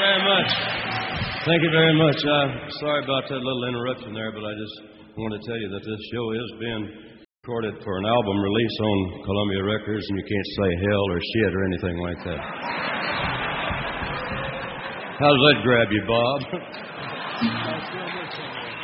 very much. Thank you very much. Sorry about that little interruption there, but I just want to tell you that this show is being recorded for an album release on Columbia Records, and you can't say hell or shit or anything like that. How does that grab you, Bob?